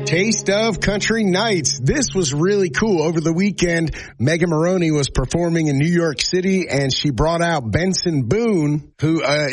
Taste of Country Nights. This was really cool. Over the weekend, Megan Moroney was performing in New York City, and she brought out Benson Boone, who